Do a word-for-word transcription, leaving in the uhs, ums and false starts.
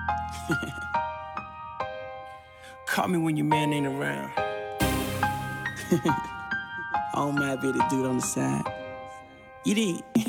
Call me when your man ain't around. I don't mind being the dude on the side. You did.